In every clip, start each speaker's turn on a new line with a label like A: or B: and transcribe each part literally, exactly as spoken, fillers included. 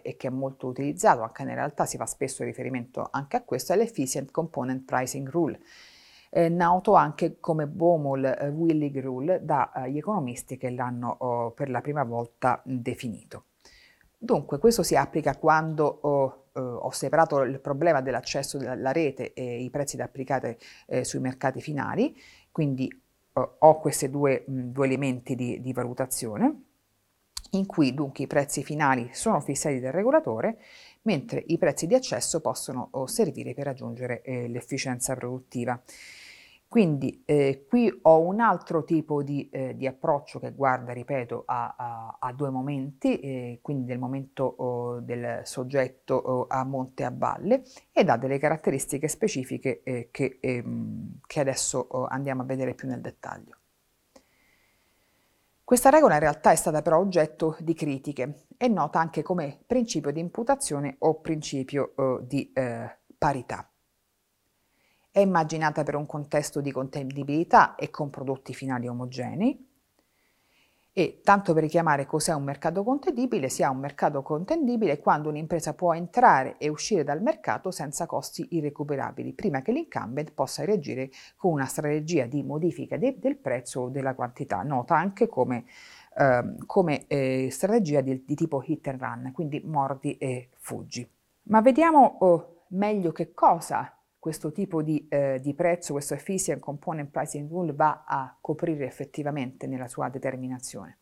A: e che è molto utilizzato, anche nella realtà si fa spesso riferimento anche a questo, è l'Efficient Component Pricing Rule, eh, noto anche come Baumol-Willig Rule dagli economisti che l'hanno oh, per la prima volta definito. Dunque, questo si applica quando oh, eh, ho separato il problema dell'accesso alla rete e i prezzi da applicare eh, sui mercati finali, quindi eh, ho questi due, mh, due elementi di, di valutazione, in cui dunque i prezzi finali sono fissati dal regolatore, mentre i prezzi di accesso possono oh, servire per raggiungere eh, l'efficienza produttiva. Quindi eh, qui ho un altro tipo di, eh, di approccio che guarda, ripeto, a, a, a due momenti, eh, quindi del momento oh, del soggetto oh, a monte e a valle, ed ha delle caratteristiche specifiche eh, che, ehm, che adesso oh, andiamo a vedere più nel dettaglio. Questa regola in realtà è stata però oggetto di critiche, è nota anche come principio di imputazione o principio eh, di eh, parità. È immaginata per un contesto di contendibilità e con prodotti finali omogenei e, tanto per richiamare cos'è un mercato contendibile, si ha un mercato contendibile quando un'impresa può entrare e uscire dal mercato senza costi irrecuperabili, prima che l'incumbent possa reagire con una strategia di modifica de- del prezzo o della quantità, nota anche come, eh, come eh, strategia di, di tipo hit and run, quindi mordi e fuggi. Ma vediamo oh, meglio che cosa questo tipo di, eh, di prezzo, questo Efficient Component Pricing Rule va a coprire effettivamente nella sua determinazione.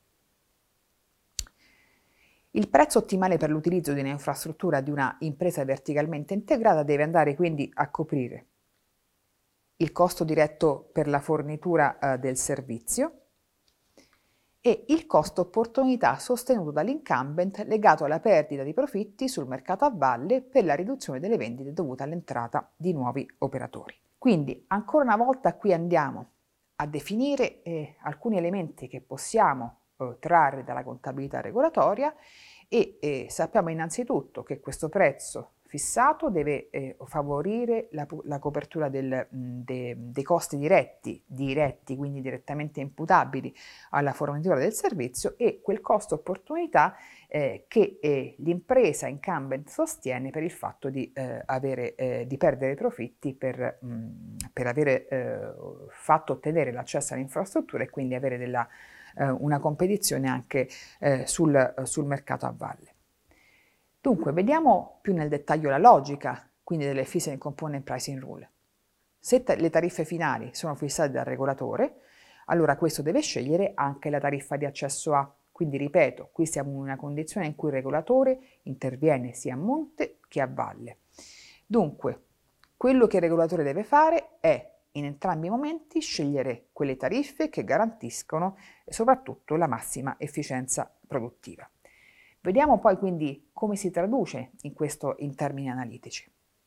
A: Il prezzo ottimale per l'utilizzo di un'infrastruttura di una impresa verticalmente integrata deve andare quindi a coprire il costo diretto per la fornitura eh, del servizio e il costo opportunità sostenuto dall'incumbent legato alla perdita di profitti sul mercato a valle per la riduzione delle vendite dovute all'entrata di nuovi operatori. Quindi ancora una volta qui andiamo a definire eh, alcuni elementi che possiamo eh, trarre dalla contabilità regolatoria e eh, sappiamo innanzitutto che questo prezzo fissato deve eh, favorire la, la copertura del, mh, de, dei costi diretti, diretti, quindi direttamente imputabili alla fornitura del servizio, e quel costo opportunità eh, che eh, l'impresa incumbent sostiene per il fatto di, eh, avere, eh, di perdere profitti per, mh, per avere eh, fatto ottenere l'accesso all'infrastruttura e quindi avere della, eh, una competizione anche eh, sul, sul mercato a valle. Dunque, vediamo più nel dettaglio la logica, quindi dell'Efficient Component Pricing Rule. Se ta- le tariffe finali sono fissate dal regolatore, allora questo deve scegliere anche la tariffa di accesso A. Quindi, ripeto, qui siamo in una condizione in cui il regolatore interviene sia a monte che a valle. Dunque, quello che il regolatore deve fare è, in entrambi i momenti, scegliere quelle tariffe che garantiscono soprattutto la massima efficienza produttiva. Vediamo poi quindi come si traduce in questo in termini analitici.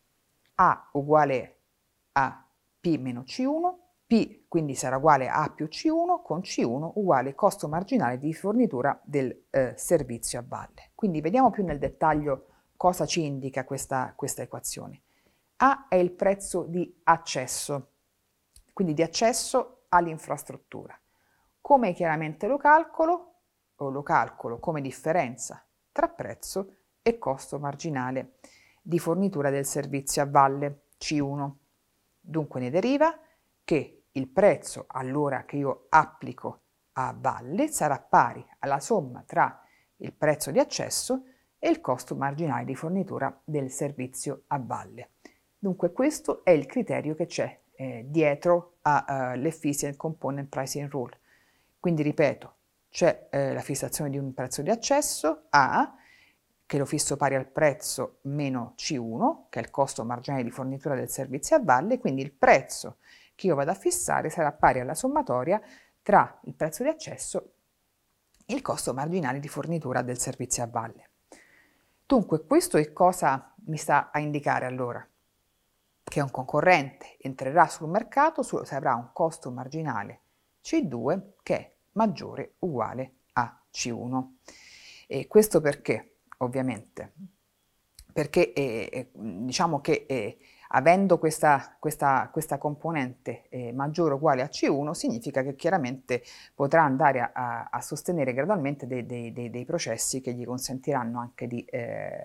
A: A uguale a P meno C uno, P quindi sarà uguale a A più C uno, con C uno uguale costo marginale di fornitura del eh, servizio a valle. Quindi vediamo più nel dettaglio cosa ci indica questa, questa equazione. A è il prezzo di accesso, quindi di accesso all'infrastruttura. Come chiaramente lo calcolo? O lo calcolo come differenza tra prezzo e costo marginale di fornitura del servizio a valle, C uno. Dunque ne deriva che il prezzo all'ora che io applico a valle sarà pari alla somma tra il prezzo di accesso e il costo marginale di fornitura del servizio a valle. Dunque questo è il criterio che c'è eh, dietro all'Efficient uh, Component Pricing Rule. Quindi ripeto, c'è eh, la fissazione di un prezzo di accesso A, che lo fisso pari al prezzo meno C uno, che è il costo marginale di fornitura del servizio a valle, quindi il prezzo che io vado a fissare sarà pari alla sommatoria tra il prezzo di accesso e il costo marginale di fornitura del servizio a valle. Dunque, questo che cosa mi sta a indicare allora? Che un concorrente entrerà sul mercato se avrà un costo marginale C due che è maggiore o uguale a C uno. E questo perché? Ovviamente, perché eh, diciamo che eh, avendo questa, questa, questa componente eh, maggiore o uguale a C uno significa che chiaramente potrà andare a, a, a sostenere gradualmente dei, dei, dei, dei processi che gli consentiranno anche di eh,